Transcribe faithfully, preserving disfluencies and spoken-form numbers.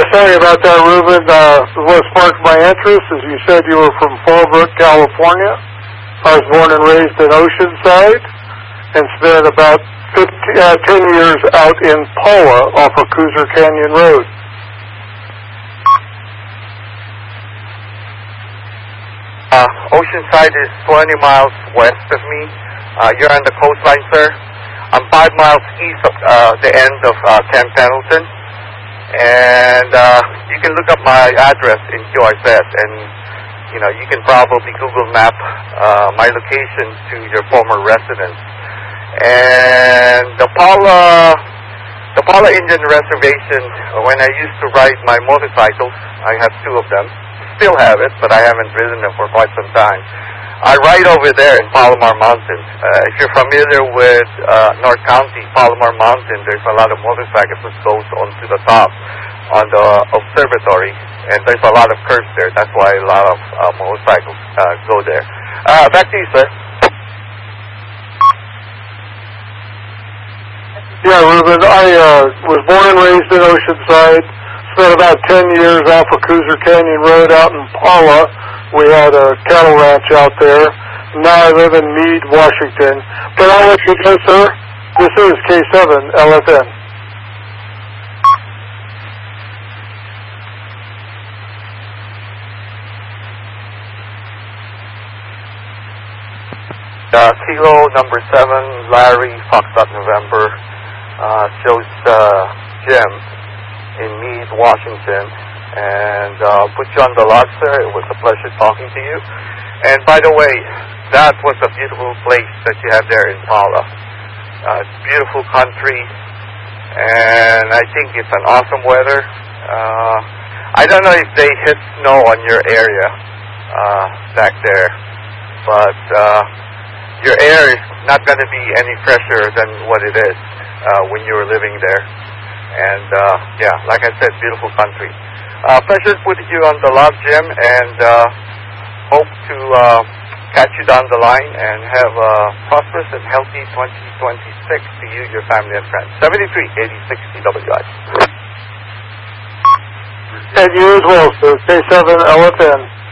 sorry about that, Ruben. Uh, what sparked my interest is you said you were from Fallbrook, California. I was born and raised in Oceanside and spent about fifteen, uh, ten years out in Paula off of Cooser Canyon Road. Uh, Oceanside is twenty miles west of me. Uh, you're on the coastline, sir. I'm five miles east of uh, the end of uh, Camp Pendleton. And uh, you can look up my address in Q R Z, and you know you can probably Google Map uh, my location to your former residence. And the Paula, the Paula Indian Reservation. When I used to ride my motorcycles, I have two of them. Still have it, but I haven't ridden them for quite some time. I ride over there in Palomar Mountain. Uh, if you're familiar with uh, North County, Palomar Mountain, there's a lot of motorcycles that goes onto the top on the observatory, and there's a lot of curves there. That's why a lot of uh, motorcycles uh, go there. Uh, back to you, sir. Yeah, Ruben, I uh, was born and raised in Oceanside. Spent about ten years off of Cooser Canyon Road out in Paula. We had a cattle ranch out there. Now I live in Meade, Washington. But I'll let you know, sir, this is K seven L F N. Uh, Kilo number seven, Larry, Foxtrot November, uh, shows uh, Jim in Meade, Washington. And uh, I'll put you on the log, sir. It was a pleasure talking to you. And by the way, that was a beautiful place that you have there in Paula. Uh, beautiful country, and I think it's an awesome weather. Uh, I don't know if they hit snow on your area uh, back there, but uh, your air is not going to be any fresher than what it is uh, when you were living there. And uh, yeah, like I said, beautiful country. Uh, pleasure putting you on the log, Jim, and uh, hope to uh, catch you down the line and have a prosperous and healthy twenty twenty-six to you, your family, and friends. seventy-three eighty sixty W I. And you as well, sir. K seven L F N.